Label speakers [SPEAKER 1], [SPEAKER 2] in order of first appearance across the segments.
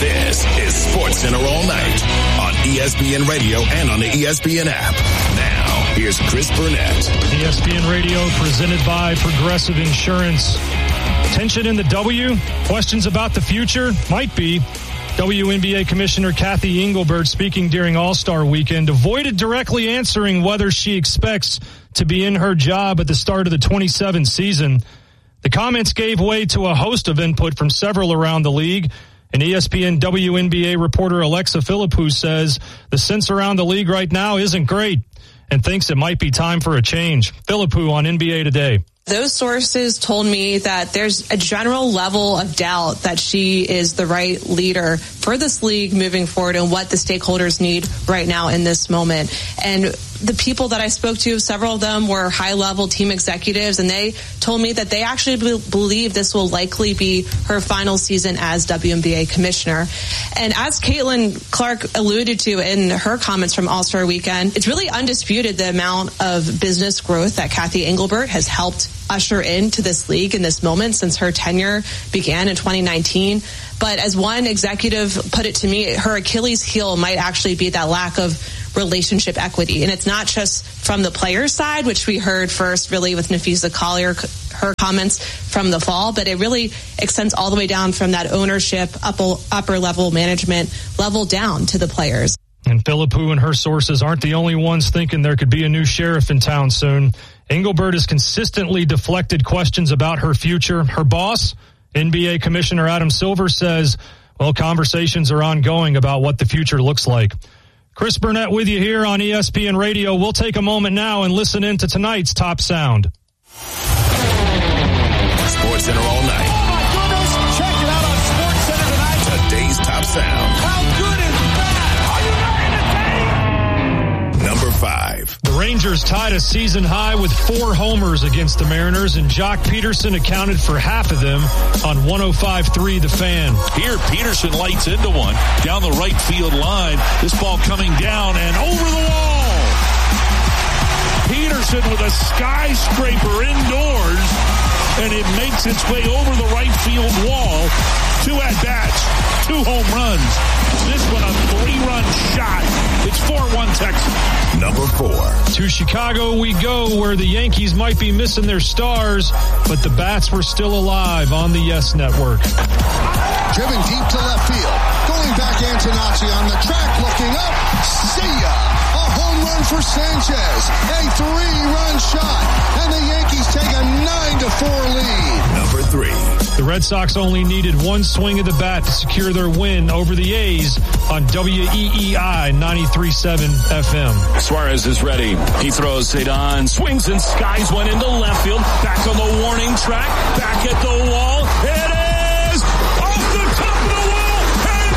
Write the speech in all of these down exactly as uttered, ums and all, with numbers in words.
[SPEAKER 1] This is SportsCenter All Night on E S P N Radio and on the E S P N app. Now, here's Chris Burnett.
[SPEAKER 2] E S P N Radio presented by Progressive Insurance. Tension in the W? Questions about the future? Might be. W N B A Commissioner Cathy Engelbert, speaking during All-Star Weekend, avoided directly answering whether she expects to be in her job at the start of the twenty-seven season. The comments gave way to a host of input from several around the league. And E S P N W N B A reporter Alexa Philippou says the sense around the league right now isn't great and thinks it might be time for a change. Philippou on N B A Today.
[SPEAKER 3] Those sources told me that there's a general level of doubt that she is the right leader for this league moving forward and what the stakeholders need right now in this moment. And the people that I spoke to, several of them were high-level team executives, and they told me that they actually be- believe this will likely be her final season as W N B A commissioner. And as Caitlin Clark alluded to in her comments from All-Star Weekend, it's really undisputed the amount of business growth that Cathy Engelbert has helped usher into this league in this moment since her tenure began in twenty nineteen. But as one executive put it to me, her Achilles heel might actually be that lack of relationship equity. And it's not just from the players' side, which we heard first really with Napheesa Collier, her comments from the fall, but it really extends all the way down from that ownership, upper, upper level management level down to the players.
[SPEAKER 2] And Philippou and her sources aren't the only ones thinking there could be a new sheriff in town soon. Engelbert has consistently deflected questions about her future. Her boss, N B A Commissioner Adam Silver, says, well, conversations are ongoing about what the future looks like. Chris Burnett with you here on E S P N Radio. We'll take a moment now and listen in to tonight's Top Sound.
[SPEAKER 1] SportsCenter All Night.
[SPEAKER 4] Oh, my goodness. Check it out on SportsCenter tonight.
[SPEAKER 1] Today's Top Sound.
[SPEAKER 4] How good is that? Are you ready to take?
[SPEAKER 1] Number five.
[SPEAKER 2] The Rangers tied a season high with four homers against the Mariners, and Jock Peterson accounted for half of them on one oh five point three The Fan.
[SPEAKER 5] Here, Peterson lights into one down the right field line. This ball coming down and over the wall. Peterson with a skyscraper indoors, and it makes its way over the right field wall. Two at-bats, two home runs. This one a three-run shot. It's four one Texas.
[SPEAKER 1] Number four.
[SPEAKER 2] To Chicago we go, where the Yankees might be missing their stars, but the bats were still alive on the Yes Network.
[SPEAKER 6] Driven deep to left field. Going back, Antonacci on the track, looking up. See ya! A home run for Sanchez. A three-run shot. And the Yankees take a nine to four lead.
[SPEAKER 1] Number three.
[SPEAKER 2] The Red Sox only needed one swing of the bat to secure their win over the A's on W E E I ninety-three point seven F M.
[SPEAKER 5] Suarez is ready. He throws it on. Swings and skies one into left field. Back on the warning track. Back at the wall. It is off the top of the wall and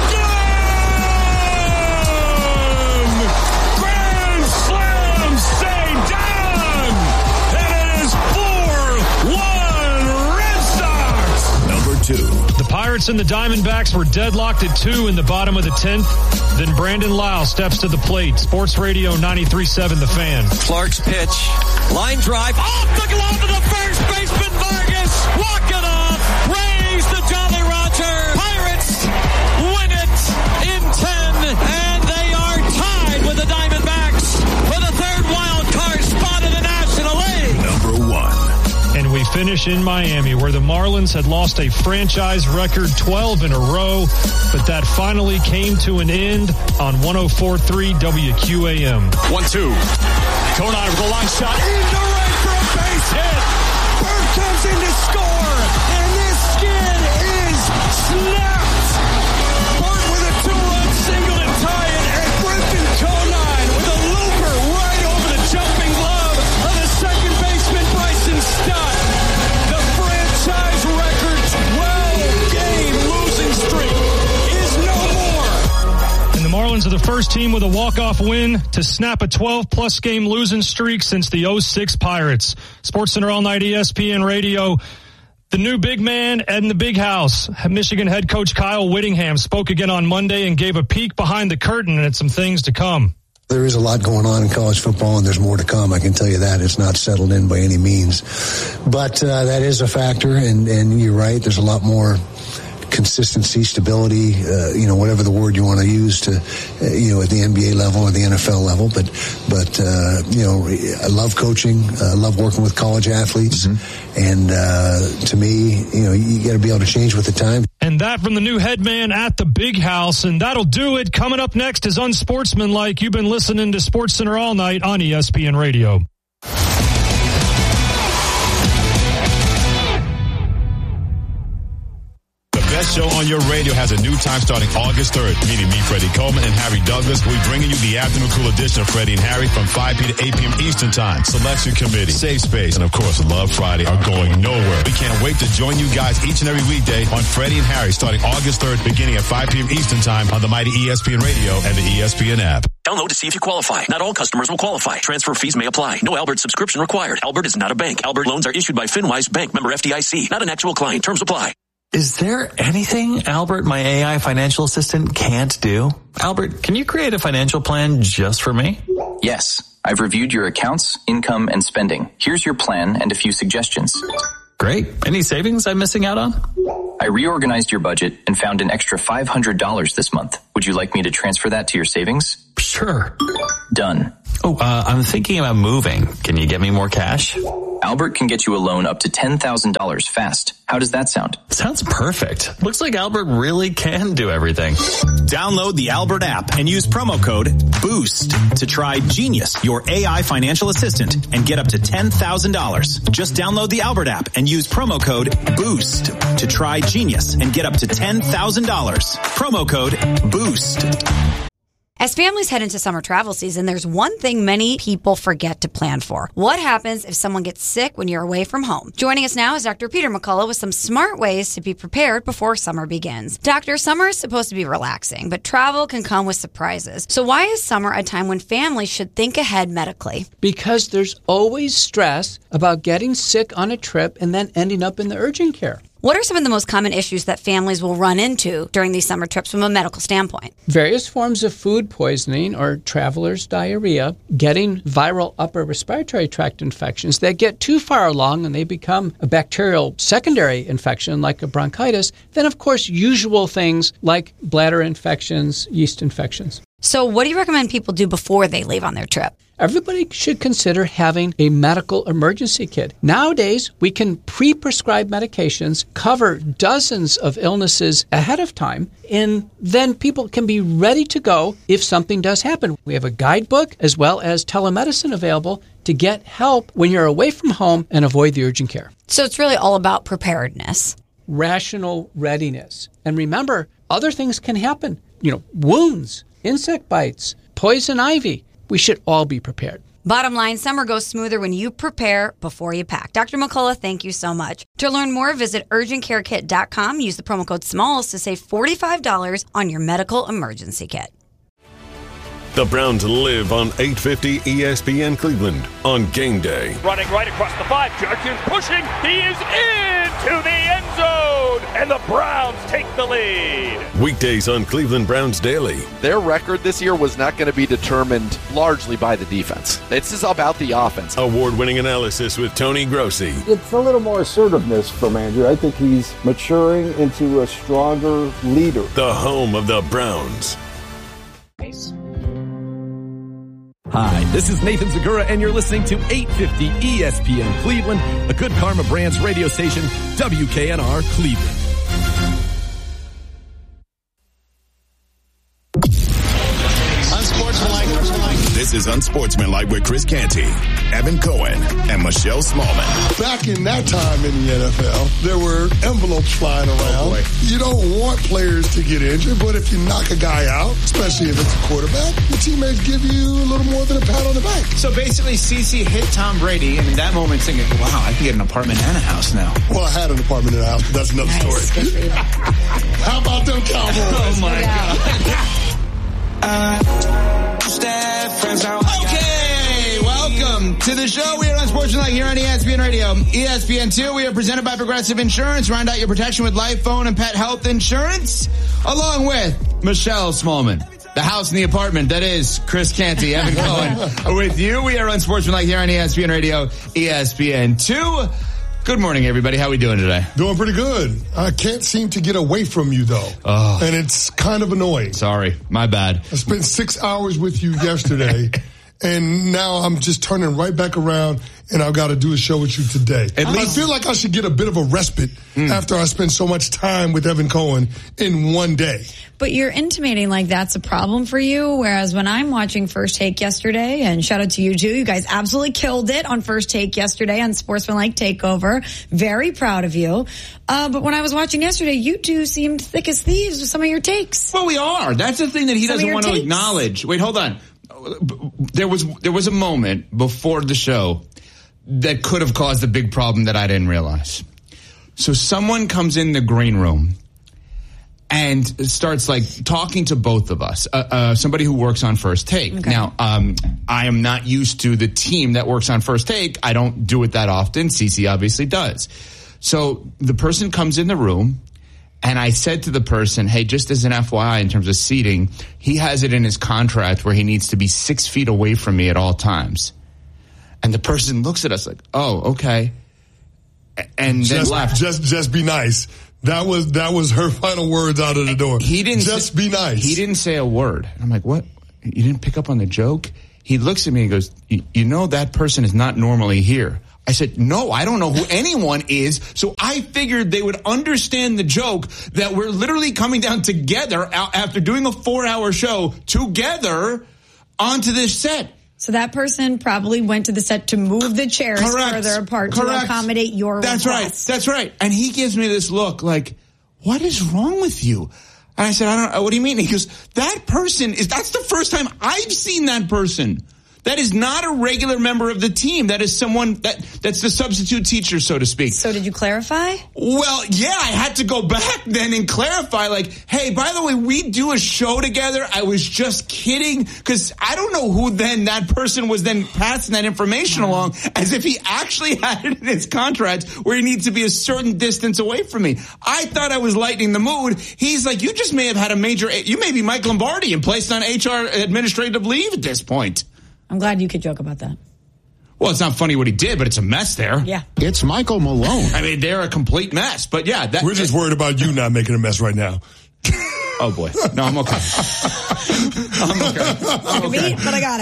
[SPEAKER 5] gone! Grand slam! Stay down! And it is four one Red Sox!
[SPEAKER 1] Number two.
[SPEAKER 2] The Pirates and the Diamondbacks were deadlocked at two in the bottom of the tenth. Then Brandon Lau steps to the plate. Sports Radio ninety-three point seven The Fan.
[SPEAKER 7] Clark's pitch. Line drive. Off the glove to the first baseman, Vargas. Walk it off. Raise the Jolly Roger. Pirates win it in ten. And they are tied with the Diamondbacks for the third wild card spot in the National League.
[SPEAKER 1] Number one.
[SPEAKER 2] And we finish in Miami, where the Marlins had lost a franchise record twelve in a row, but that finally came to an end on one oh four point three W Q A M.
[SPEAKER 5] one two. Conine with a long shot.
[SPEAKER 4] Into right for a base hit. Bird comes in to score. And this skid is snapped. Bird with a two-run single to tie it. And Brenton Conine with a looper right over the jumping glove of the second baseman, Bryson Stott. The franchise record twelve-game losing streak is no more.
[SPEAKER 2] And the Marlins are the first team with a walk-off win to snap a twelve-plus game losing streak since the oh six Pirates. SportsCenter All Night, E S P N Radio. The new big man in the big house, Michigan head coach Kyle Whittingham, spoke again on Monday and gave a peek behind the curtain at some things to come.
[SPEAKER 8] There is a lot going on in college football, and there's more to come. I can tell you that. It's not settled in by any means. But uh, that is a factor, and, and you're right. There's a lot more consistency, stability, uh, you know, whatever the word you want to use to, uh, you know, at the N B A level or the N F L level. But, but uh, you know, I love coaching. I love working with college athletes. Mm-hmm. And uh, to me, you know, you got to be able to change with the time.
[SPEAKER 2] And that from the new head man at the Big House. And that'll do it. Coming up next is Unsportsmanlike. You've been listening to SportsCenter all night on E S P N Radio.
[SPEAKER 9] The best show on your radio has a new time starting August third. Meeting me, Freddie Coleman, and Harry Douglas. We'll be bringing you the afternoon cool edition of Freddie and Harry from five p.m. to eight p.m. Eastern Time. Selection Committee, Safe Space, and of course, Love Friday are going nowhere. We can't wait to join you guys each and every weekday on Freddie and Harry starting August third, beginning at five p.m. Eastern Time on the mighty E S P N Radio and the E S P N app.
[SPEAKER 10] Download to see if you qualify. Not all customers will qualify. Transfer fees may apply. No Albert subscription required. Albert is not a bank. Albert loans are issued by FinWise Bank, member F D I C. Not an actual client. Terms apply.
[SPEAKER 11] Is there anything Albert, my A I financial assistant, can't do? Albert, can you create a financial plan just for me?
[SPEAKER 12] Yes. I've reviewed your accounts, income, and spending. Here's your plan and a few suggestions.
[SPEAKER 11] Great. Any savings I'm missing out on?
[SPEAKER 12] I reorganized your budget and found an extra five hundred dollars this month. Would you like me to transfer that to your savings?
[SPEAKER 11] Sure.
[SPEAKER 12] Done.
[SPEAKER 11] Oh, uh, I'm thinking about moving. Can you get me more cash?
[SPEAKER 12] Albert can get you a loan up to ten thousand dollars fast. How does that sound?
[SPEAKER 11] Sounds perfect. Looks like Albert really can do everything.
[SPEAKER 13] Download the Albert app and use promo code BOOST to try Genius, your A I financial assistant, and get up to ten thousand dollars. Just download the Albert app and use promo code BOOST to try Genius and get up to ten thousand dollars. Promo code BOOST.
[SPEAKER 14] As families head into summer travel season, there's one thing many people forget to plan for. What happens if someone gets sick when you're away from home? Joining us now is Doctor Peter McCullough with some smart ways to be prepared before summer begins. Doctor, summer is supposed to be relaxing, but travel can come with surprises. So why is summer a time when families should think ahead medically?
[SPEAKER 15] Because there's always stress about getting sick on a trip and then ending up in the urgent care.
[SPEAKER 14] What are some of the most common issues that families will run into during these summer trips from a medical standpoint?
[SPEAKER 15] Various forms of food poisoning or traveler's diarrhea, getting viral upper respiratory tract infections that get too far along and they become a bacterial secondary infection like a bronchitis. Then, of course, usual things like bladder infections, yeast infections.
[SPEAKER 14] So what do you recommend people do before they leave on their trip?
[SPEAKER 15] Everybody should consider having a medical emergency kit. Nowadays, we can pre-prescribe medications, cover dozens of illnesses ahead of time, and then people can be ready to go if something does happen. We have a guidebook as well as telemedicine available to get help when you're away from home and avoid the urgent care.
[SPEAKER 14] So it's really all about preparedness.
[SPEAKER 15] Rational readiness. And remember, other things can happen. You know, wounds, insect bites, poison ivy. We should all be prepared.
[SPEAKER 14] Bottom line, summer goes smoother when you prepare before you pack. Doctor McCullough, thank you so much. To learn more, visit urgent care kit dot com. Use the promo code SMALLS to save forty-five dollars on your medical emergency kit.
[SPEAKER 1] The Browns live on eight fifty E S P N Cleveland on game day.
[SPEAKER 16] Running right across the five. Judkins pushing. He is into the end zone. And the Browns take the lead.
[SPEAKER 1] Weekdays on Cleveland Browns Daily.
[SPEAKER 17] Their record this year was not going to be determined largely by the defense. This is about the offense.
[SPEAKER 1] Award-winning analysis with Tony Grossi.
[SPEAKER 18] It's a little more assertiveness from Andrew. I think he's maturing into a stronger leader.
[SPEAKER 1] The home of the Browns.
[SPEAKER 19] Hi, this is Nathan Zagura, and you're listening to eight fifty E S P N Cleveland, a Good Karma Brands radio station, W K N R Cleveland.
[SPEAKER 1] Unsportsmanlike. This is Unsportsmanlike with Chris Canty, Evan Cohen, and Michelle Smallman.
[SPEAKER 6] Back in that time in the N F L, there were envelopes flying around. Oh, you don't want players to get injured, but if you knock a guy out, especially if it's a quarterback, your teammates give you a little more than a pat on the back.
[SPEAKER 20] So basically, C C hit Tom Brady, and in that moment thinking, wow, I can get an apartment and a house now.
[SPEAKER 6] Well, I had an apartment and a house, but that's another nice. story. How about them Cowboys?
[SPEAKER 20] Oh, my God.
[SPEAKER 21] Uh, Okay, welcome to the show. We are Unsportsmanlike here on E S P N Radio. E S P N two, we are presented by Progressive Insurance. Round out your protection with life, phone, and pet health insurance. Along with Michelle Smallman, the house and the apartment. That is Chris Canty, Evan Cohen. With you, we are Unsportsmanlike here on E S P N Radio, E S P N two.
[SPEAKER 20] Good morning, everybody. How are we doing today?
[SPEAKER 3] Doing pretty good. I can't seem to get away from you, though.
[SPEAKER 20] Oh.
[SPEAKER 3] And it's kind of annoying.
[SPEAKER 20] Sorry. My bad.
[SPEAKER 3] I spent six hours with you yesterday, and now I'm just turning right back around, and I've got to do a show with you today. At least, I feel like I should get a bit of a respite mm. after I spend so much time with Evan Cohen in one day.
[SPEAKER 22] But you're intimating like that's a problem for you, whereas when I'm watching First Take yesterday, and shout out to you too, you guys absolutely killed it on First Take yesterday on Sportsmanlike Takeover. Very proud of you. Uh, but when I was watching yesterday, you two seemed thick as thieves with some of your takes.
[SPEAKER 20] Well, we are. That's the thing that he
[SPEAKER 22] some
[SPEAKER 20] doesn't want
[SPEAKER 22] takes.
[SPEAKER 20] to acknowledge. Wait, hold on. There was there was a moment before the show that could have caused a big problem that I didn't realize. So someone comes in the green room and starts like talking to both of us. Uh, uh, somebody who works on First Take. Okay. Now, um, I am not used to the team that works on First Take. I don't do it that often. Cece obviously does. So the person comes in the room, and I said to the person, hey, just as an F Y I in terms of seating, he has it in his contract where he needs to be six feet away from me at all times. And the person looks at us like, oh, okay. And then
[SPEAKER 3] just,
[SPEAKER 20] left.
[SPEAKER 3] Just, just be nice. That was that was her final words out of the door.
[SPEAKER 20] He didn't
[SPEAKER 3] just
[SPEAKER 20] say,
[SPEAKER 3] be nice.
[SPEAKER 20] He didn't say a word. I'm like, what? You didn't pick up on the joke? He looks at me and goes, you know that person is not normally here. I said, no, I don't know who anyone is. So I figured they would understand the joke that we're literally coming down together after doing a four-hour show together onto this set.
[SPEAKER 22] So that person probably went to the set to move the chairs
[SPEAKER 20] Correct.
[SPEAKER 22] further apart
[SPEAKER 20] Correct.
[SPEAKER 22] to accommodate your
[SPEAKER 20] That's
[SPEAKER 22] request.
[SPEAKER 20] right. That's right. And he gives me this look like, what is wrong with you? And I said, I don't know. What do you mean? He goes, that person is, that's the first time I've seen that person. That is not a regular member of the team. That is someone that that's the substitute teacher, so to speak.
[SPEAKER 22] So did you clarify?
[SPEAKER 20] Well, yeah, I had to go back then and clarify, like, hey, by the way, we do a show together. I was just kidding, because I don't know who then that person was then passing that information wow. along, as if he actually had it in his contract where he needs to be a certain distance away from me. I thought I was lightening the mood. He's like, you just may have had a major, you may be Mike Lombardi and placed on H R administrative leave at this point.
[SPEAKER 22] I'm glad you could joke about that.
[SPEAKER 20] Well, it's not funny what he did, but it's a mess there.
[SPEAKER 22] Yeah.
[SPEAKER 9] It's Michael Malone.
[SPEAKER 20] I mean, they're a complete mess. But yeah. That,
[SPEAKER 3] We're just worried about you not making a mess right now.
[SPEAKER 20] Oh, boy. No, I'm okay. I'm okay. I'm okay.
[SPEAKER 22] Me, but I got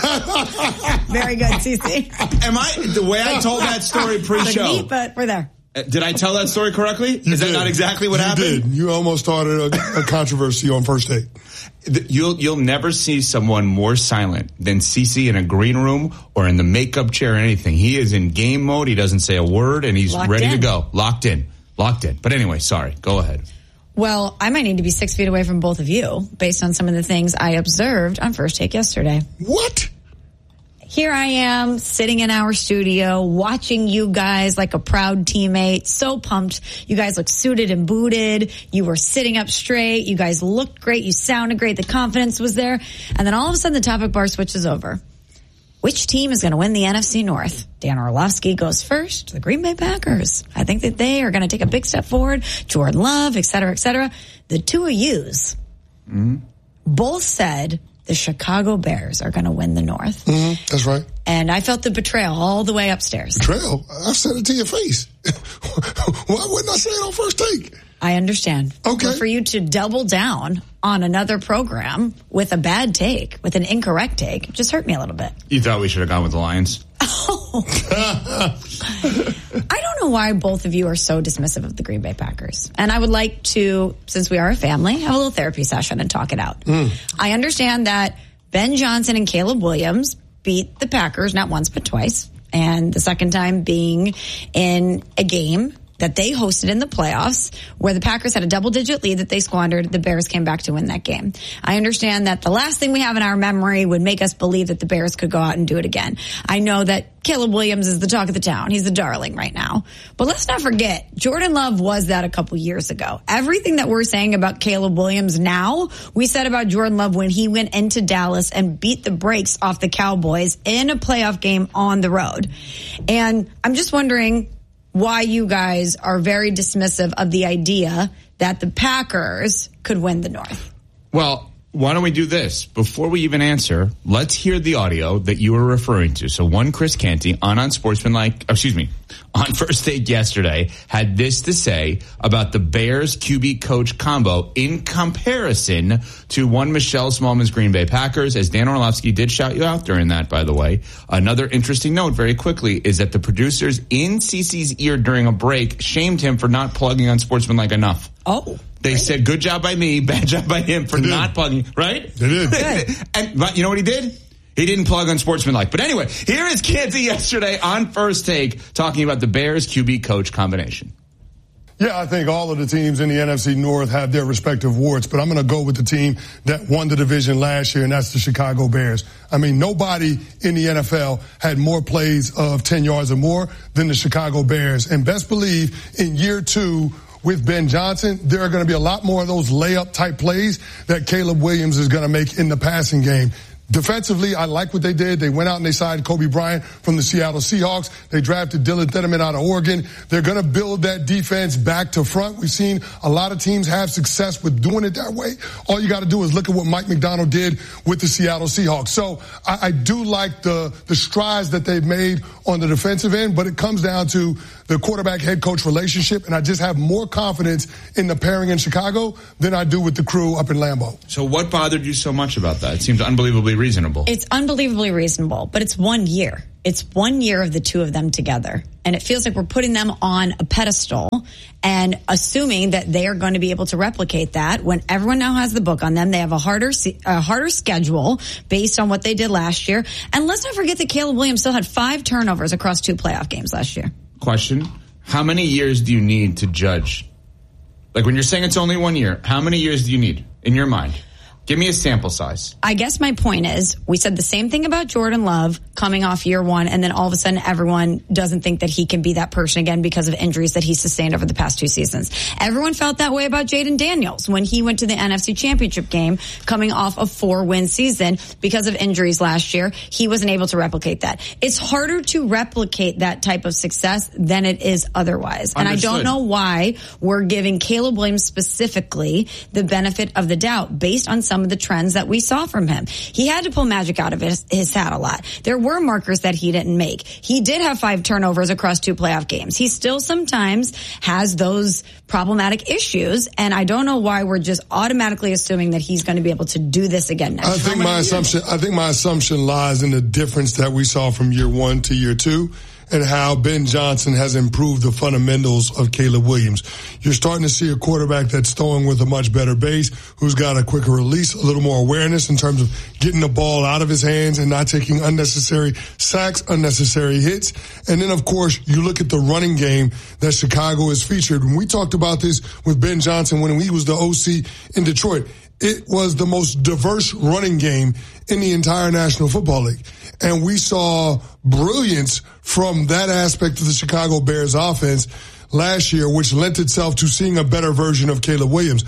[SPEAKER 22] it. Very good, Cece.
[SPEAKER 20] Am I, the way I told that story pre-show.
[SPEAKER 22] Me, but we're there.
[SPEAKER 20] Did I tell that story correctly?
[SPEAKER 3] You
[SPEAKER 20] Is
[SPEAKER 3] did.
[SPEAKER 20] that not exactly what
[SPEAKER 3] you
[SPEAKER 20] happened?
[SPEAKER 3] You did. You almost started a, a controversy on First Take.
[SPEAKER 20] You'll you'll never see someone more silent than Cece in a green room or in the makeup chair or anything. He is in game mode. He doesn't say a word, and he's
[SPEAKER 22] Locked
[SPEAKER 20] ready
[SPEAKER 22] in.
[SPEAKER 20] to go. Locked in. Locked in. But anyway, sorry. Go ahead.
[SPEAKER 22] Well, I might need to be six feet away from both of you based on some of the things I observed on First Take yesterday.
[SPEAKER 3] What?
[SPEAKER 22] Here I am sitting in our studio watching you guys like a proud teammate. So pumped. You guys look suited and booted. You were sitting up straight. You guys looked great. You sounded great. The confidence was there. And then all of a sudden the topic bar switches over. Which team is going to win the N F C North? Dan Orlovsky goes first. The Green Bay Packers. I think that they are going to take a big step forward. Jordan Love, et cetera, et cetera. The two of yous mm-hmm. both said the Chicago Bears are going to win the North.
[SPEAKER 3] Mm-hmm. That's right.
[SPEAKER 22] And I felt the betrayal all the way upstairs.
[SPEAKER 3] Betrayal? I said it to your face. Why wouldn't I say it on First Take?
[SPEAKER 22] I understand.
[SPEAKER 3] Okay.
[SPEAKER 22] But for you to double down on another program with a bad take, with an incorrect take, just hurt me a little bit.
[SPEAKER 20] You thought we should have gone with the Lions?
[SPEAKER 22] Oh. I don't know why both of you are so dismissive of the Green Bay Packers. And I would like to, since we are a family, have a little therapy session and talk it out. Mm. I understand that Ben Johnson and Caleb Williams beat the Packers not once but twice. And the second time being in a game that they hosted in the playoffs where the Packers had a double-digit lead that they squandered. The Bears came back to win that game. I understand that the last thing we have in our memory would make us believe that the Bears could go out and do it again. I know that Caleb Williams is the talk of the town. He's the darling right now. But let's not forget, Jordan Love was that a couple years ago. Everything that we're saying about Caleb Williams now, we said about Jordan Love when he went into Dallas and beat the brakes off the Cowboys in a playoff game on the road. And I'm just wondering why you guys are very dismissive of the idea that the Packers could win the North.
[SPEAKER 20] Well, why don't we do this? Before we even answer, let's hear the audio that you were referring to. So one Chris Canty on Unsportsmanlike, excuse me, on First Take yesterday had this to say about the Bears Q B coach combo in comparison to one Michelle Smallman's Green Bay Packers. As Dan Orlovsky did shout you out during that, by the way. Another interesting note very quickly is that the producers in CeCe's ear during a break shamed him for not plugging Unsportsmanlike enough.
[SPEAKER 22] Oh.
[SPEAKER 20] They said, good job by me, bad job by him for not plugging, right?
[SPEAKER 3] They did.
[SPEAKER 20] And but you know what he did? He didn't plug Unsportsmanlike. But anyway, here is Canty yesterday on First Take talking about the Bears Q B coach combination.
[SPEAKER 3] Yeah, I think all of the teams in the N F C North have their respective warts, but I'm going to go with the team that won the division last year, and that's the Chicago Bears. I mean, nobody in the N F L had more plays of ten yards or more than the Chicago Bears. And best believe in year two, with Ben Johnson, there are going to be a lot more of those layup type plays that Caleb Williams is going to make in the passing game. Defensively, I like what they did. They went out and they signed Kobe Bryant from the Seattle Seahawks. They drafted Dylan Theddeman out of Oregon. They're going to build that defense back to front. We've seen a lot of teams have success with doing it that way. All you got to do is look at what Mike McDonald did with the Seattle Seahawks. So I, I do like the, the strides that they've made on the defensive end, but it comes down to the quarterback head coach relationship, and I just have more confidence in the pairing in Chicago than I do with the crew up in Lambeau.
[SPEAKER 20] So what bothered you so much about that? It seems unbelievably reasonable.
[SPEAKER 22] It's unbelievably reasonable, but it's one year. It's one year of the two of them together. And it feels like we're putting them on a pedestal and assuming that they are going to be able to replicate that when everyone now has the book on them. They have a harder, a harder schedule based on what they did last year. And let's not forget that Caleb Williams still had five turnovers across two playoff games last year.
[SPEAKER 20] Question. How many years do you need to judge? Like when you're saying it's only one year, how many years do you need in your mind? Give me a sample size.
[SPEAKER 22] I guess my point is we said the same thing about Jordan Love coming off year one, and then all of a sudden everyone doesn't think that he can be that person again because of injuries that he sustained over the past two seasons. Everyone felt that way about Jaden Daniels when he went to the N F C Championship game coming off a four-win season because of injuries last year. He wasn't able to replicate that. It's harder to replicate that type of success than it is otherwise. And
[SPEAKER 20] Understood.
[SPEAKER 22] I don't know why we're giving Caleb Williams specifically the benefit of the doubt based on some of the trends that we saw from him. He had to pull magic out of his, his hat a lot. There were markers that he didn't make. He did have five turnovers across two playoff games. He still sometimes has those problematic issues, and I don't know why we're just automatically assuming that he's going to be able to do this again next
[SPEAKER 3] year. I think my assumption, I think my assumption lies in the difference that we saw from year one to year two, and how Ben Johnson has improved the fundamentals of Caleb Williams. You're starting to see a quarterback that's throwing with a much better base, who's got a quicker release, a little more awareness in terms of getting the ball out of his hands and not taking unnecessary sacks, unnecessary hits. And then, of course, you look at the running game that Chicago has featured. When we talked about this with Ben Johnson when he was the O C in Detroit, it was the most diverse running game in the entire National Football League. And we saw brilliance from that aspect of the Chicago Bears offense last year, which lent itself to seeing a better version of Caleb Williams.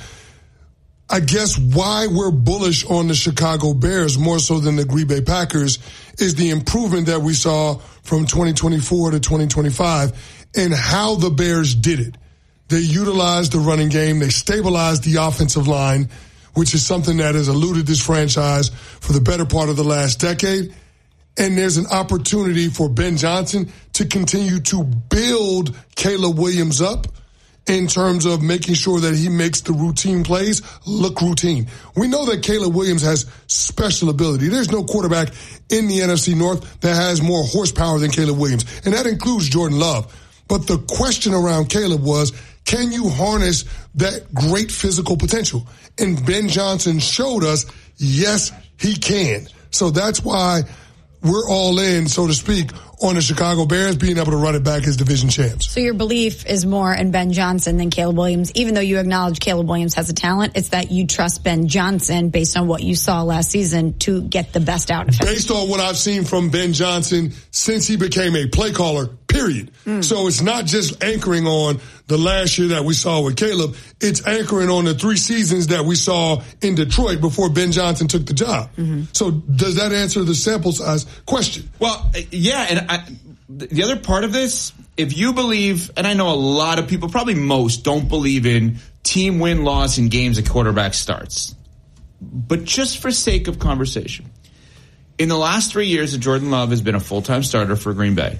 [SPEAKER 3] I guess why we're bullish on the Chicago Bears more so than the Green Bay Packers is the improvement that we saw from twenty twenty-four to twenty twenty-five and how the Bears did it. They utilized the running game. They stabilized the offensive line, which is something that has eluded this franchise for the better part of the last decade. And there's an opportunity for Ben Johnson to continue to build Caleb Williams up in terms of making sure that he makes the routine plays look routine. We know that Caleb Williams has special ability. There's no quarterback in the N F C North that has more horsepower than Caleb Williams, and that includes Jordan Love. But the question around Caleb was, can you harness that great physical potential? And Ben Johnson showed us, yes, he can. So that's why we're all in, so to speak, on the Chicago Bears being able to run it back as division champs.
[SPEAKER 22] So your belief is more in Ben Johnson than Caleb Williams, even though you acknowledge Caleb Williams has a talent. It's that you trust Ben Johnson based on what you saw last season to get the best out of him.
[SPEAKER 3] Based on what I've seen from Ben Johnson since he became a play caller, period. Mm. So it's not just anchoring on the last year that we saw with Caleb. It's anchoring on the three seasons that we saw in Detroit before Ben Johnson took the job. Mm-hmm. So does that answer the sample size question?
[SPEAKER 20] Well, yeah, and I, the other part of this, if you believe, and I know a lot of people, probably most, don't believe in team win-loss in games a quarterback starts. but just for sake of conversation, in the last three years that Jordan Love has been a full-time starter for Green Bay,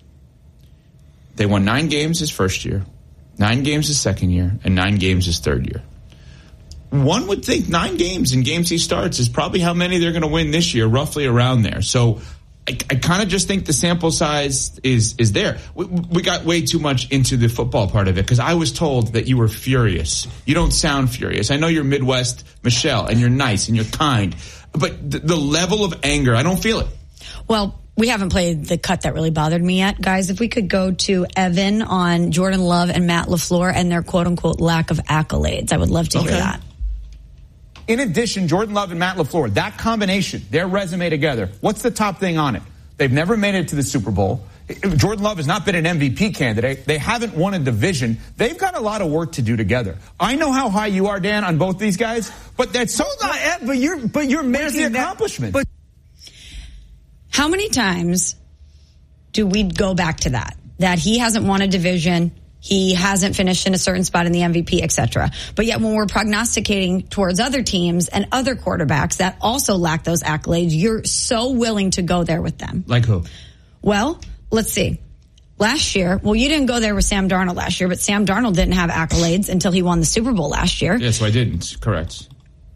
[SPEAKER 20] they won nine games his first year, nine games his second year, and nine games his third year. One would think nine games in games he starts is probably how many they're going to win this year, roughly around there. So I, I kind of just think the sample size is is there. We, we got way too much into the football part of it because I was told that you were furious. You don't sound furious. I know you're Midwest Michelle, and you're nice and you're kind, but the, the level of anger, I don't feel it.
[SPEAKER 22] Well, we haven't played the cut that really bothered me yet. Guys, if we could go to Evan on Jordan Love and Matt LaFleur and their quote-unquote lack of accolades. I would love to hear
[SPEAKER 5] Okay.
[SPEAKER 22] that.
[SPEAKER 5] In addition, Jordan Love and Matt LaFleur, that combination, their resume together, what's the top thing on it? They've never made it to the Super Bowl. Jordan Love has not been an M V P candidate. They haven't won a division. They've got a lot of work to do together. I know how high you are, Dan, on both these guys, but that's so not.
[SPEAKER 7] But you're, but you're
[SPEAKER 5] Where's the
[SPEAKER 7] making that-
[SPEAKER 5] accomplishment?
[SPEAKER 7] But
[SPEAKER 22] How many times do we go back to that? That he hasn't won a division, he hasn't finished in a certain spot in the M V P, et cetera. But yet when we're prognosticating towards other teams and other quarterbacks that also lack those accolades, you're so willing to go there with them.
[SPEAKER 20] Like who?
[SPEAKER 22] Well, let's see. Last year, well, you didn't go there with Sam Darnold last year, but Sam Darnold didn't have accolades until he won the Super Bowl last year.
[SPEAKER 20] Yeah, so I didn't. Correct.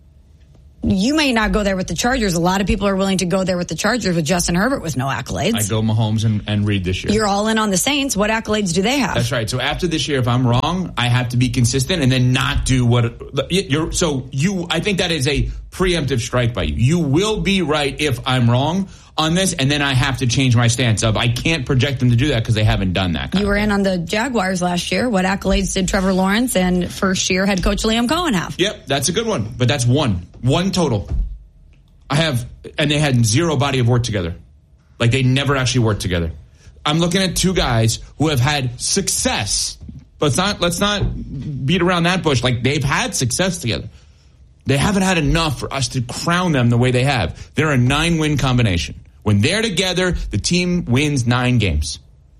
[SPEAKER 22] You may not go there with the Chargers. A lot of people are willing to go there with the Chargers with Justin Herbert with no accolades.
[SPEAKER 20] I go Mahomes and, and Reed this year.
[SPEAKER 22] You're all in on the Saints. What accolades do they have?
[SPEAKER 20] That's right. So after this year, if I'm wrong, I have to be consistent and then not do what you're. So you, I think that is a preemptive strike by you. You will be right if I'm wrong on this, and then I have to change my stance of I can't project them to do that because they haven't done that.
[SPEAKER 22] You were in on the Jaguars last year. What accolades did Trevor Lawrence and first year head coach Liam Cohen have?
[SPEAKER 20] Yep, that's a good one, but that's one. One total. I have, and they had zero body of work together. Like they never actually worked together. I'm looking at two guys who have had success. Let's not, let's not beat around that bush. Like they've had success together. They haven't had enough for us to crown them the way they have. They're a nine-win combination. When they're together, the team wins nine games.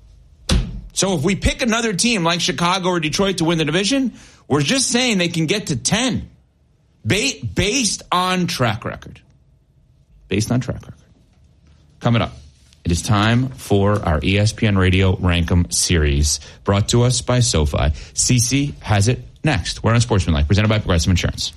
[SPEAKER 20] So if we pick another team like Chicago or Detroit to win the division, we're just saying they can get to ten. Ba- based on track record. Based on track record. Coming up, it is time for our E S P N Radio Rankum series, brought to us by SoFi. C C has it next. We're on Sportsmanlike, presented by Progressive Insurance.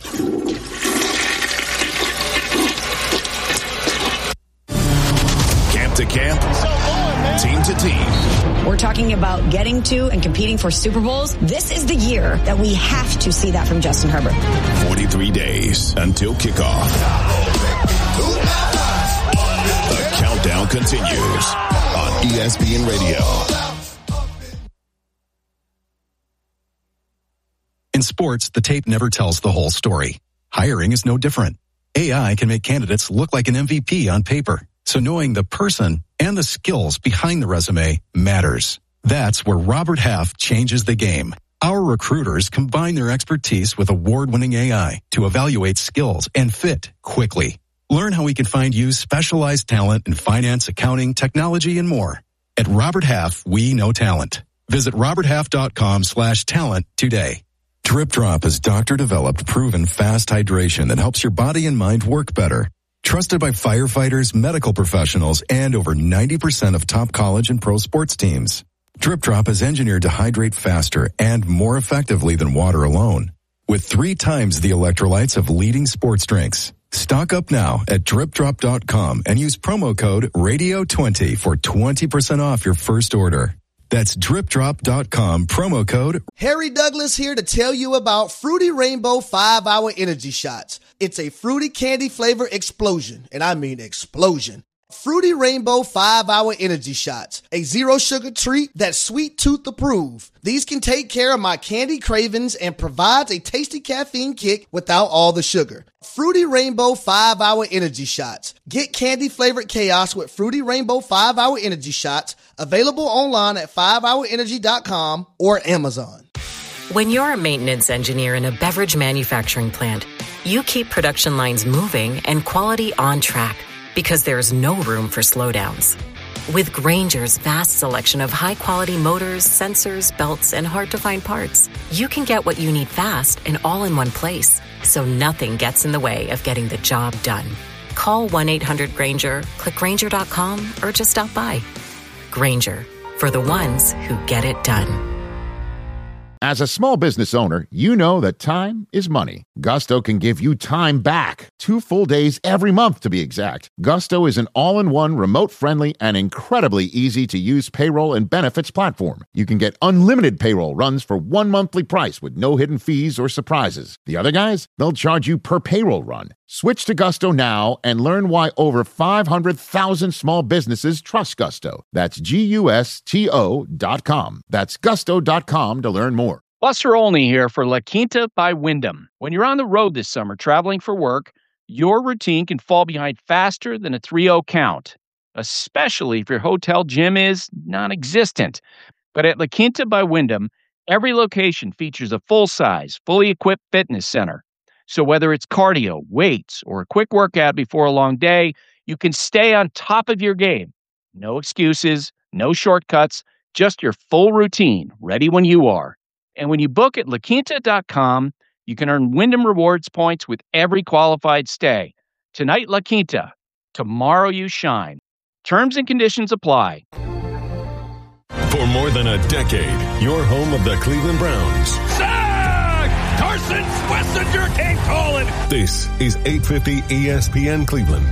[SPEAKER 1] Camp to camp, team to team.
[SPEAKER 22] We're talking about getting to and competing for Super Bowls. This is the year that we have to see that from Justin Herbert.
[SPEAKER 1] forty-three days until kickoff. The countdown continues on E S P N Radio.
[SPEAKER 23] In sports, the tape never tells the whole story. Hiring is no different. A I can make candidates look like an M V P on paper. So knowing the person and the skills behind the resume matters. That's where Robert Half changes the game. Our recruiters combine their expertise with award-winning A I to evaluate skills and fit quickly. Learn how we can find you specialized talent in finance, accounting, technology, and more. At Robert Half, we know talent. Visit roberthalf.com slash talent today. Drip Drop is doctor-developed, proven fast hydration that helps your body and mind work better. Trusted by firefighters, medical professionals, and over ninety percent of top college and pro sports teams. Drip Drop is engineered to hydrate faster and more effectively than water alone, with three times the electrolytes of leading sports drinks. Stock up now at drip drop dot com and use promo code radio twenty for twenty percent off your first order. That's drip drop dot com, promo code.
[SPEAKER 24] Harry Douglas here to tell you about Fruity Rainbow five hour Energy Shots. It's a fruity candy flavor explosion, and I mean explosion. Fruity Rainbow five hour Energy Shots, a zero sugar treat that's sweet tooth approved. These can take care of my candy cravings and provides a tasty caffeine kick without all the sugar. Fruity Rainbow five hour Energy Shots. Get candy flavored chaos with Fruity Rainbow five hour Energy Shots, available online at five hour energy dot com or Amazon.
[SPEAKER 25] When you're a maintenance engineer in a beverage manufacturing plant, you keep production lines moving and quality on track, because there's no room for slowdowns. With Grainger's vast selection of high-quality motors, sensors, belts, and hard-to-find parts, you can get what you need fast and all in one place, so nothing gets in the way of getting the job done. Call one eight hundred Grainger, click Grainger dot com, or just stop by. Grainger, for the ones who get it done.
[SPEAKER 2] As a small business owner, you know that time is money. Gusto can give you time back. Two full days every month, to be exact. Gusto is an all-in-one, remote-friendly, and incredibly easy-to-use payroll and benefits platform. You can get unlimited payroll runs for one monthly price with no hidden fees or surprises. The other guys, they'll charge you per payroll run. Switch to Gusto now and learn why over five hundred thousand small businesses trust Gusto. That's G U S T O dot com. That's gusto dot com to learn more.
[SPEAKER 4] Buster Olney here for La Quinta by Wyndham. When you're on the road this summer traveling for work, your routine can fall behind faster than a three oh count, especially if your hotel gym is non-existent. But at La Quinta by Wyndham, every location features a full-size, fully equipped fitness center. So whether it's cardio, weights, or a quick workout before a long day, you can stay on top of your game. No excuses, no shortcuts, just your full routine, ready when you are. And when you book at La Quinta dot com, you can earn Wyndham Rewards points with every qualified stay. Tonight, La Quinta. Tomorrow, you shine. Terms and conditions apply.
[SPEAKER 7] For more than a decade, your home of the Cleveland Browns.
[SPEAKER 16] Sack! Carson Schlesinger came calling.
[SPEAKER 7] This is eight fifty E S P N Cleveland.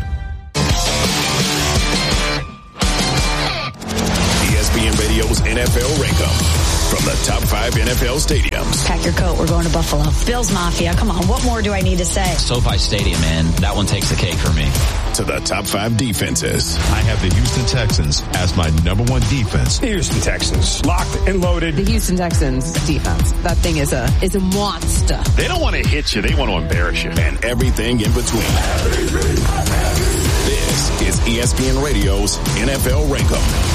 [SPEAKER 1] E S P N Radio's N F L Rankum. From the top five N F L stadiums.
[SPEAKER 22] Pack your coat. We're going to Buffalo. Bills Mafia. Come on. What more do I need to say?
[SPEAKER 8] SoFi Stadium, man. That one takes the cake for me.
[SPEAKER 1] To the top five defenses.
[SPEAKER 9] I have the Houston Texans as my number one defense.
[SPEAKER 10] The Houston Texans. Locked and loaded.
[SPEAKER 26] The Houston Texans defense. That thing is a is a monster.
[SPEAKER 10] They don't want to hit you. They want to embarrass you.
[SPEAKER 1] And everything in between. This is E S P N Radio's N F L Rankum.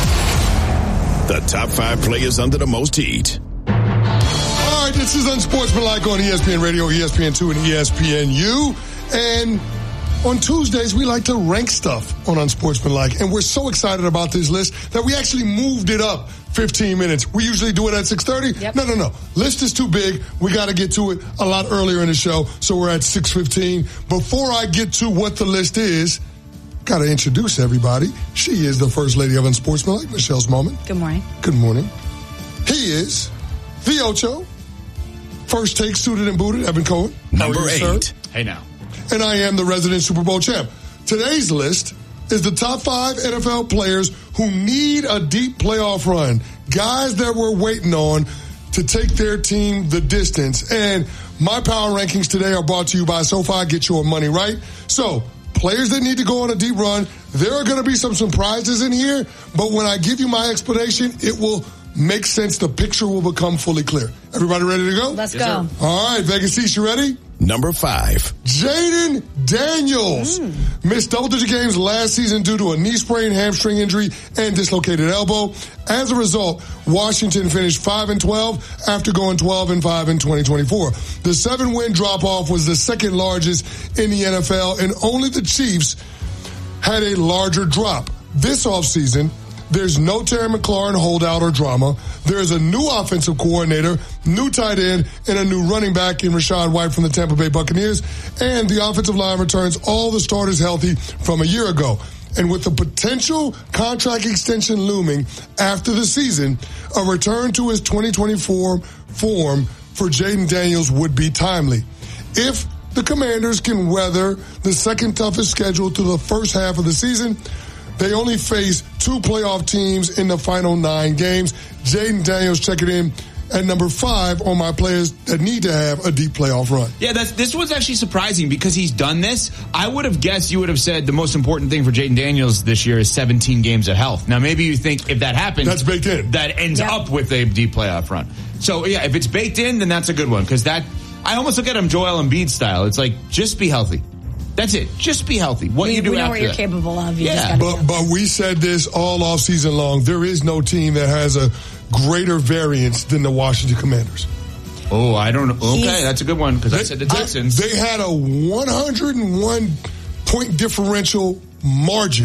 [SPEAKER 1] The top five players under the most heat.
[SPEAKER 3] All right, this is Unsportsmanlike on E S P N Radio, E S P N two, and E S P N U. And on Tuesdays, we like to rank stuff on Unsportsmanlike. And we're so excited about this list that we actually moved it up fifteen minutes. We usually do it at six thirty. Yep. No, no, no. List is too big. We got to get to it a lot earlier in the show. So we're at six fifteen. Before I get to what the list is, got to introduce everybody. She is the First Lady of Unsportsmanlike, Michelle's Moment.
[SPEAKER 22] Good morning.
[SPEAKER 3] Good morning. He is the Ocho. First Take, suited and booted, Evan Cohen.
[SPEAKER 20] Number
[SPEAKER 3] you,
[SPEAKER 20] eight.
[SPEAKER 3] Sir?
[SPEAKER 20] Hey now.
[SPEAKER 3] And I am the resident Super Bowl champ. Today's list is the top five N F L players who need a deep playoff run. Guys that we're waiting on to take their team the distance. And my power rankings today are brought to you by SoFi. Get your money right. So, players that need to go on a deep run, there are going to be some surprises in here, but when I give you my explanation, it will make sense. The picture will become fully clear. Everybody ready to go?
[SPEAKER 22] Let's yes, go.
[SPEAKER 3] Sir. All right, Vegas East, you ready?
[SPEAKER 1] Number five.
[SPEAKER 3] Jaden Daniels mm. missed double-digit games last season due to a knee sprain, hamstring injury, and dislocated elbow. As a result, Washington finished five and twelve after going twelve and five in twenty twenty-four. The seven-win drop-off was the second largest in the N F L, and only the Chiefs had a larger drop. This offseason, there's no Terry McLaurin holdout or drama. There's a new offensive coordinator, new tight end, and a new running back in Rachaad White from the Tampa Bay Buccaneers. And the offensive line returns all the starters healthy from a year ago. And with the potential contract extension looming after the season, a return to his twenty twenty-four form for Jaden Daniels would be timely. If the Commanders can weather the second toughest schedule through the first half of the season, they only face two playoff teams in the final nine games. Jaden Daniels checking in at number five on my players that need to have a deep playoff run.
[SPEAKER 20] Yeah, that's, this was actually surprising because he's done this. I would have guessed you would have said the most important thing for Jaden Daniels this year is seventeen games of health. Now, maybe you think if that happens,
[SPEAKER 3] that's baked in.
[SPEAKER 20] That ends yeah. up with a deep playoff run. So, yeah, if it's baked in, then that's a good one because that I almost look at him Joel Embiid style. It's like, just be healthy. That's it. Just be healthy. What
[SPEAKER 22] we,
[SPEAKER 20] you do
[SPEAKER 22] we know
[SPEAKER 20] after
[SPEAKER 22] what you're
[SPEAKER 20] that.
[SPEAKER 22] capable of. You
[SPEAKER 20] yeah,
[SPEAKER 3] but but we said this all off season long. There is no team that has a greater variance than the Washington Commanders.
[SPEAKER 20] Oh, I don't know. Okay, He's, that's a good one because I said the Texans.
[SPEAKER 3] I, they had a one hundred one point differential margin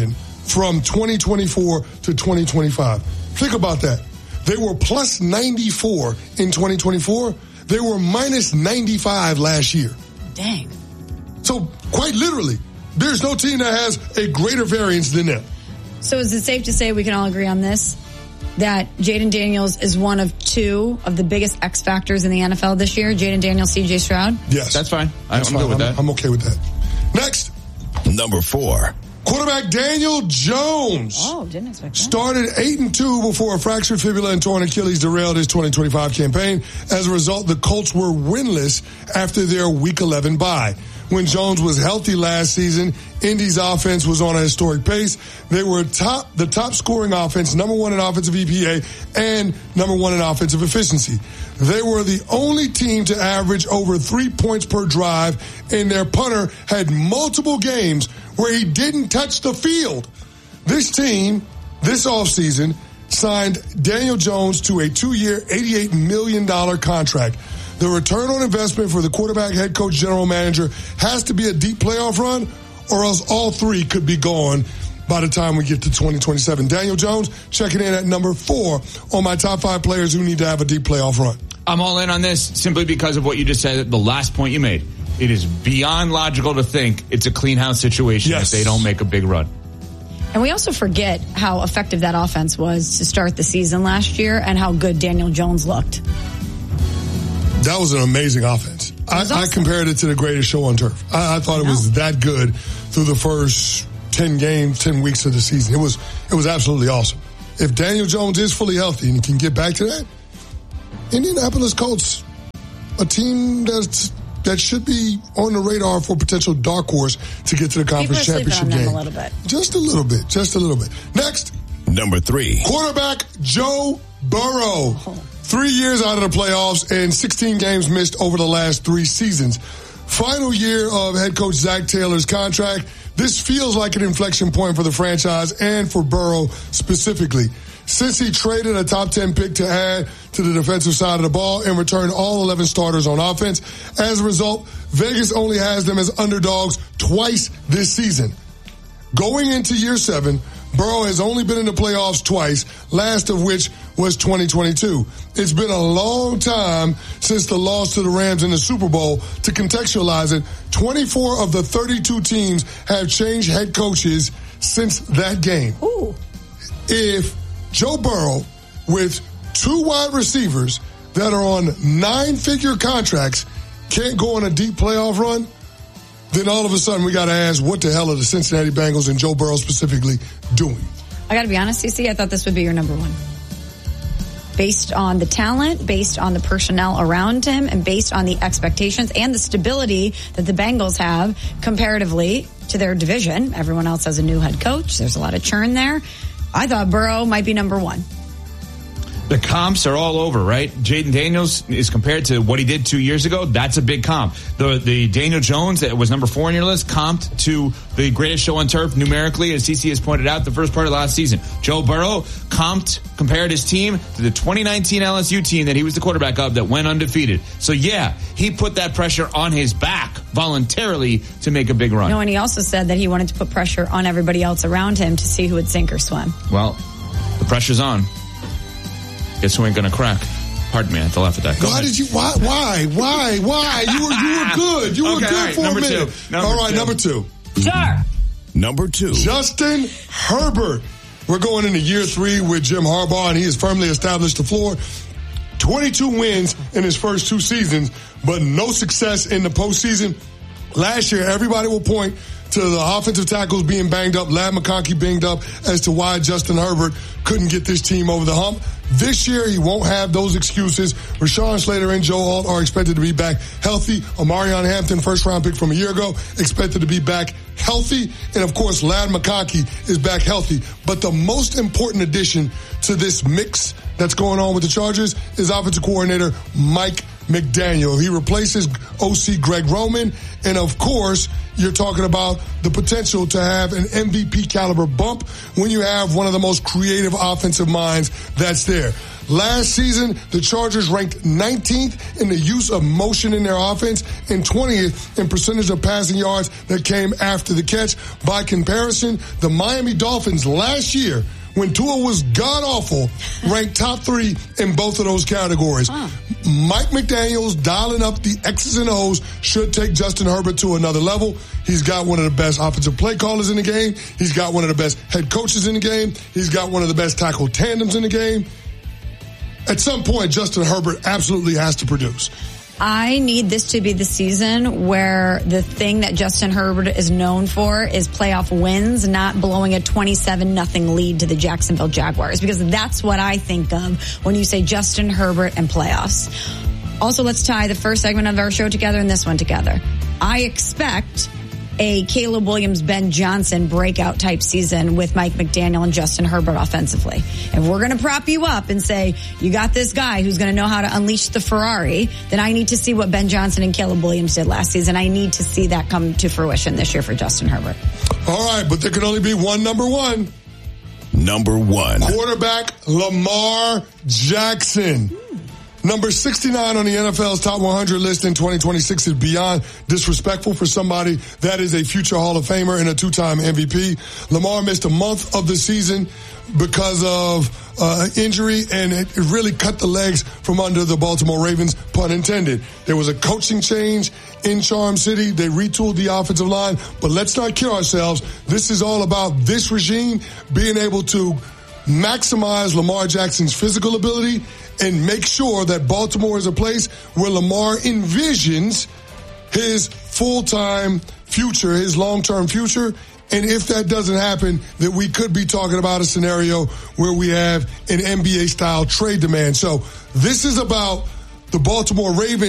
[SPEAKER 3] from twenty twenty-four to twenty twenty-five. Think about that. They were plus ninety-four in twenty twenty-four. They were minus ninety-five last year.
[SPEAKER 22] Dang.
[SPEAKER 3] So quite literally, there's no team that has a greater variance than them.
[SPEAKER 22] So is it safe to say we can all agree on this? That Jaden Daniels is one of two of the biggest X factors in the N F L this year? Jaden Daniels, C J Stroud?
[SPEAKER 3] Yes.
[SPEAKER 20] That's fine.
[SPEAKER 3] That's
[SPEAKER 20] I'm
[SPEAKER 3] fine.
[SPEAKER 20] good with
[SPEAKER 3] I'm,
[SPEAKER 20] that.
[SPEAKER 3] I'm okay with that. Next.
[SPEAKER 1] Number four.
[SPEAKER 3] Quarterback Daniel Jones.
[SPEAKER 22] Oh, didn't expect that.
[SPEAKER 3] Started eight and two before a fractured fibula and torn Achilles derailed his twenty twenty-five campaign. As a result, the Colts were winless after their Week eleven bye. When Jones was healthy last season, Indy's offense was on a historic pace. They were top, the top scoring offense, number one in offensive E P A, and number one in offensive efficiency. They were the only team to average over three points per drive, and their punter had multiple games where he didn't touch the field. This team, this offseason, signed Daniel Jones to a two-year, eighty-eight million dollars contract. The return on investment for the quarterback, head coach, general manager has to be a deep playoff run, or else all three could be gone by the time we get to twenty twenty-seven. Daniel Jones checking in at number four on my top five players who need to have a deep playoff run.
[SPEAKER 20] I'm all in on this simply because of what you just said, the last point you made. It is beyond logical to think it's a clean house situation
[SPEAKER 3] Yes.
[SPEAKER 20] if they don't make a big run.
[SPEAKER 22] And we also forget how effective that offense was to start the season last year and how good Daniel Jones looked.
[SPEAKER 3] That was an amazing offense. I,
[SPEAKER 22] awesome.
[SPEAKER 3] I compared it to the greatest show on turf. I, I thought it was that good through the first ten games, ten weeks of the season. It was it was absolutely awesome. If Daniel Jones is fully healthy and he can get back to that, Indianapolis Colts, a team that's that should be on the radar for potential dark horse to get to the conference
[SPEAKER 22] People are
[SPEAKER 3] championship
[SPEAKER 22] sleeping on
[SPEAKER 3] game.
[SPEAKER 22] them a little bit.
[SPEAKER 3] Just a little bit. Just a little bit. Next.
[SPEAKER 1] Number three.
[SPEAKER 3] Quarterback Joe Burrow. Three years out of the playoffs and sixteen games missed over the last three seasons. Final year of head coach Zach Taylor's contract. This feels like an inflection point for the franchise and for Burrow specifically. Since he traded a top ten pick to add to the defensive side of the ball and returned all eleven starters on offense. As a result, Vegas only has them as underdogs twice this season. Going into year seven, Burrow has only been in the playoffs twice, last of which was twenty twenty-two. It's been a long time since the loss to the Rams in the Super Bowl. To contextualize it, twenty-four of the thirty-two teams have changed head coaches since that game.
[SPEAKER 22] Ooh.
[SPEAKER 3] If Joe Burrow, with two wide receivers that are on nine-figure contracts, can't go on a deep playoff run, then all of a sudden we got to ask, what the hell are the Cincinnati Bengals and Joe Burrow specifically doing?
[SPEAKER 22] I got to be honest, C C, I thought this would be your number one. Based on the talent, based on the personnel around him, and based on the expectations and the stability that the Bengals have comparatively to their division. Everyone else has a new head coach. There's a lot of churn there. I thought Burrow might be number one.
[SPEAKER 20] The comps are all over, right? Jaden Daniels is compared to what he did two years ago. That's a big comp. The the Daniel Jones that was number four on your list comped to the greatest show on turf numerically, as C C has pointed out, the first part of last season. Joe Burrow comped, compared his team to the twenty nineteen L S U team that he was the quarterback of that went undefeated. So yeah, he put that pressure on his back voluntarily to make a big run.
[SPEAKER 22] No, and he also said that he wanted to put pressure on everybody else around him to see who would sink or swim.
[SPEAKER 20] Well, the pressure's on. Guess who ain't gonna crack? Pardon me, I have to laugh at that. Go
[SPEAKER 3] why
[SPEAKER 20] ahead.
[SPEAKER 3] did you? Why? Why? Why? Why? You were you were good. You were
[SPEAKER 20] Okay,
[SPEAKER 3] good
[SPEAKER 20] all right,
[SPEAKER 3] for
[SPEAKER 20] number
[SPEAKER 3] a minute.
[SPEAKER 20] two. Number
[SPEAKER 3] all right,
[SPEAKER 20] two.
[SPEAKER 3] number two.
[SPEAKER 22] Sure.
[SPEAKER 1] Number two.
[SPEAKER 3] Justin Herbert. We're going into year three with Jim Harbaugh, and he has firmly established the floor. twenty-two wins in his first two seasons, but no success in the postseason. Last year, everybody will point to the offensive tackles being banged up, Ladd McConkey banged up, as to why Justin Herbert couldn't get this team over the hump. This year, he won't have those excuses. Rashawn Slater and Joe Alt are expected to be back healthy. Omarion Hampton, first-round pick from a year ago, expected to be back healthy. And, of course, Ladd McConkey is back healthy. But the most important addition to this mix that's going on with the Chargers is offensive coordinator Mike McDaniel. He replaces O C Greg Roman. And, of course, you're talking about the potential to have an M V P caliber bump when you have one of the most creative offensive minds that's there. Last season, the Chargers ranked nineteenth in the use of motion in their offense and twentieth in percentage of passing yards that came after the catch. By comparison, the Miami Dolphins last year, when Tua was god-awful, ranked top three in both of those categories. Huh. Mike McDaniels dialing up the X's and O's should take Justin Herbert to another level. He's got one of the best offensive play callers in the game. He's got one of the best head coaches in the game. He's got one of the best tackle tandems in the game. At some point, Justin Herbert absolutely has to produce.
[SPEAKER 22] I need this to be the season where the thing that Justin Herbert is known for is playoff wins, not blowing a twenty-seven nothing lead to the Jacksonville Jaguars, because that's what I think of when you say Justin Herbert and playoffs. Also, let's tie the first segment of our show together and this one together. I expect a Caleb Williams, Ben Johnson breakout type season with Mike McDaniel and Justin Herbert offensively. If we're going to prop you up and say, you got this guy who's going to know how to unleash the Ferrari, then I need to see what Ben Johnson and Caleb Williams did last season. I need to see that come to fruition this year for Justin Herbert.
[SPEAKER 3] All right, but there can only be one number one.
[SPEAKER 1] Number one.
[SPEAKER 3] Quarterback Lamar Jackson. Number sixty-nine on the N F L's top one hundred list in twenty twenty-six is beyond disrespectful for somebody that is a future Hall of Famer and a two-time M V P. Lamar missed a month of the season because of uh, injury, and it really cut the legs from under the Baltimore Ravens, pun intended. There was a coaching change in Charm City. They retooled the offensive line, but let's not kid ourselves. This is all about this regime being able to maximize Lamar Jackson's physical ability and make sure that Baltimore is a place where Lamar envisions his full-time future, his long-term future. And if that doesn't happen, then we could be talking about a scenario where we have an N B A-style trade demand. So this is about the Baltimore Ravens